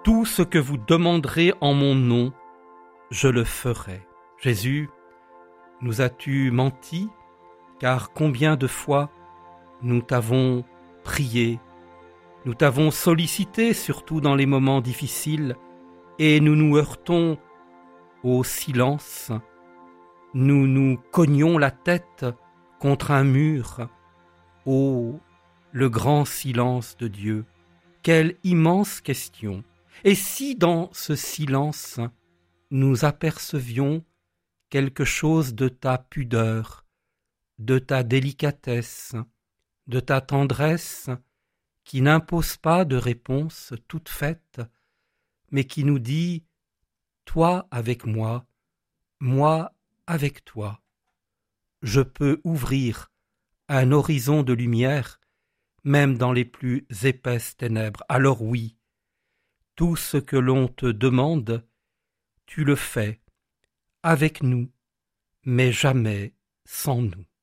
Tout ce que vous demanderez en mon nom, je le ferai. Jésus, nous as-tu menti? Car combien de fois nous t'avons prié, nous t'avons sollicité, surtout dans les moments difficiles, et nous nous heurtons au silence, nous nous cognions la tête contre un mur. Oh, le grand silence de Dieu, quelle immense question! Et si dans ce silence, nous apercevions quelque chose de ta pudeur, de ta délicatesse, de ta tendresse, qui n'impose pas de réponse toute faite, mais qui nous dit « Toi avec moi avec toi ». Je peux ouvrir un horizon de lumière, même dans les plus épaisses ténèbres. Alors oui, tout ce que l'on te demande, tu le fais avec nous, mais jamais sans nous.